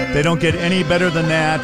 They don't get any better than that.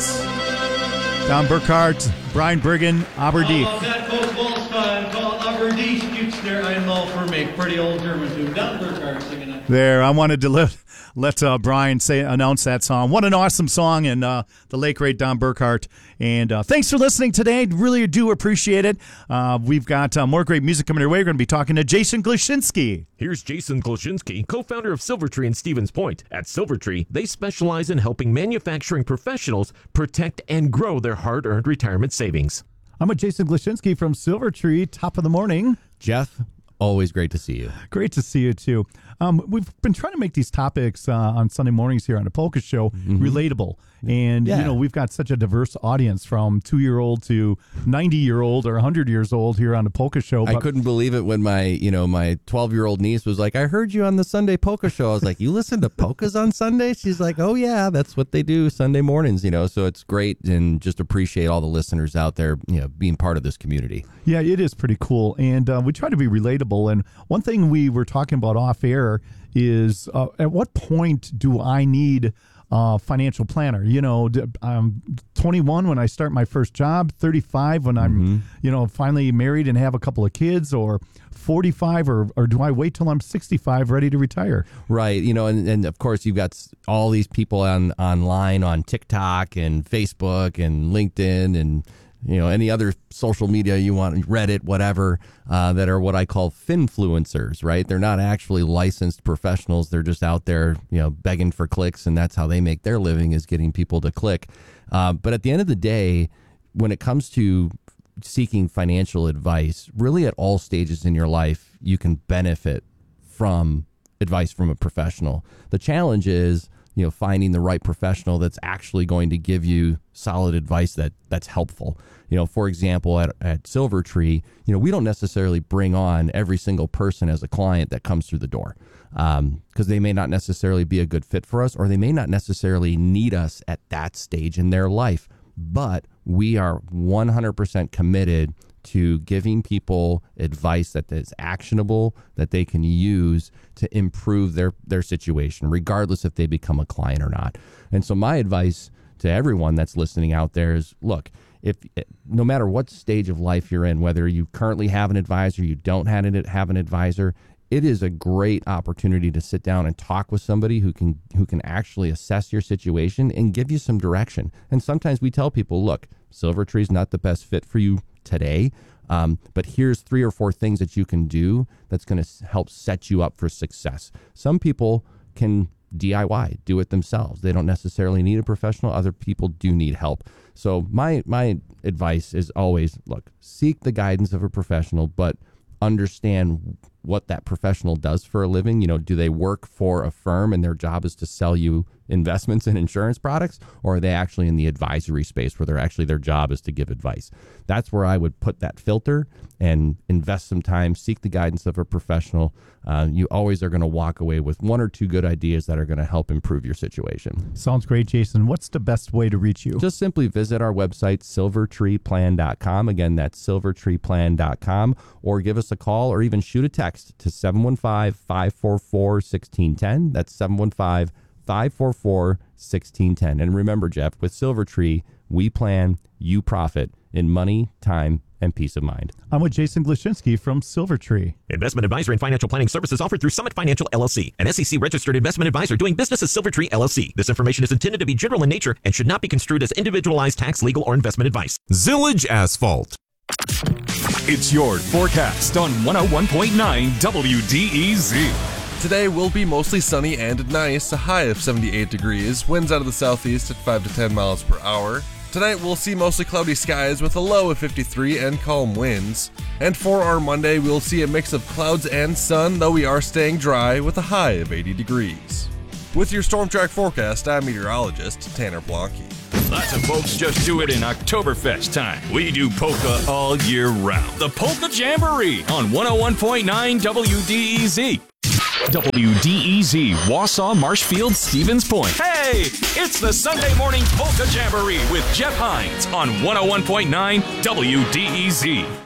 Don Burkhardt, Brian Brigham, Aberdeef. How about that, folks? Wolfsman, called Aberdeef, gibt's der einmal für mich. Pretty old German tune. Don Burkhardt singing that. There, I wanted to let Brian announce that song. What an awesome song, and the late great Don Burkhardt. And thanks for listening today. Really do appreciate it. We've got more great music coming your way. We're going to be talking to Jason Glashinsky. Here's Jason Glashinsky, co-founder of Silvertree in Stevens Point. At Silvertree, they specialize in helping manufacturing professionals protect and grow their hard-earned retirement savings. I'm with Jason Glashinsky from Silvertree. Top of the morning. Jeff, always great to see you. Great to see you, too. We've been trying to make these topics on Sunday mornings here on the Polka Show relatable. And, you know, we've got such a diverse audience from 2-year-old to 90-year-old or 100 years old here on the Polka Show. I couldn't believe it when my 12-year-old niece was like, I heard you on the Sunday Polka Show. I was like, you listen to polkas on Sunday? She's like, oh, yeah, that's what they do Sunday mornings, so it's great, and just appreciate all the listeners out there, being part of this community. Yeah, it is pretty cool. And we try to be relatable. And one thing we were talking about off air is at what point do I need financial planner? I'm 21 when I start my first job, 35 when I'm, finally married and have a couple of kids, or 45, or do I wait till I'm 65 ready to retire? Right. And of course you've got all these people online on TikTok and Facebook and LinkedIn and any other social media you want, Reddit, whatever, that are what I call finfluencers, right? They're not actually licensed professionals. They're just out there, begging for clicks, and that's how they make their living, is getting people to click. But at the end of the day, when it comes to seeking financial advice, really at all stages in your life, you can benefit from advice from a professional. The challenge is, finding the right professional that's actually going to give you solid advice that's helpful. For example, at Silvertree, we don't necessarily bring on every single person as a client that comes through the door, because they may not necessarily be a good fit for us, or they may not necessarily need us at that stage in their life. But we are 100% committed to giving people advice that is actionable, that they can use to improve their situation, regardless if they become a client or not. And so my advice to everyone that's listening out there is, look, no matter what stage of life you're in, whether you currently have an advisor, you don't have an advisor, it is a great opportunity to sit down and talk with somebody who can actually assess your situation and give you some direction. And sometimes we tell people, look, Silvertree is not the best fit for you today, but here's 3 or 4 things that you can do that's going to help set you up for success. Some people can DIY, do it themselves. They don't necessarily need a professional. Other people do need help. So my advice is always, look, seek the guidance of a professional, but understand what that professional does for a living. Do they work for a firm and their job is to sell you investments and insurance products, or are they actually in the advisory space where their job is to give advice? That's where I would put that filter and invest some time, seek the guidance of a professional. You always are going to walk away with 1 or 2 good ideas that are going to help improve your situation. Sounds great, Jason. What's the best way to reach you? Just simply visit our website, silvertreeplan.com. Again, that's silvertreeplan.com, or give us a call or even shoot a text to 715-544-1610. That's 715-544-1610. And remember, Jeff, with Silvertree, we plan, you profit in money, time, and peace of mind. I'm with Jason Glashinsky from Silvertree. Investment advisory and financial planning services offered through Summit Financial LLC, an SEC-registered investment advisor doing business as Silvertree LLC. This information is intended to be general in nature and should not be construed as individualized tax, legal, or investment advice. Zillage Asphalt. It's your forecast on 101.9 WDEZ. Today will be mostly sunny and nice, a high of 78 degrees, winds out of the southeast at 5 to 10 miles per hour. Tonight we'll see mostly cloudy skies with a low of 53 and calm winds. And for our Monday, we'll see a mix of clouds and sun, though we are staying dry with a high of 80 degrees. With your Storm Track forecast, I'm meteorologist Tanner Blanke. Lots of folks just do it in Oktoberfest time. We do polka all year round. The Polka Jamboree on 101.9 WDEZ. WDEZ, Wausau, Marshfield, Stevens Point. Hey, it's the Sunday Morning Polka Jamboree with Jeff Hines on 101.9 WDEZ.